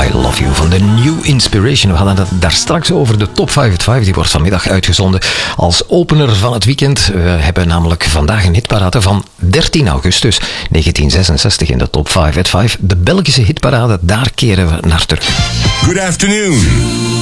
I Love You van de New Inspiration. We hadden het daar straks over de Top 5 at 5. Die wordt vanmiddag uitgezonden als opener van het weekend. We hebben namelijk vandaag een hitparade van 13 augustus 1966 in de Top 5 at 5. De Belgische hitparade, daar keren we naar terug. Good afternoon.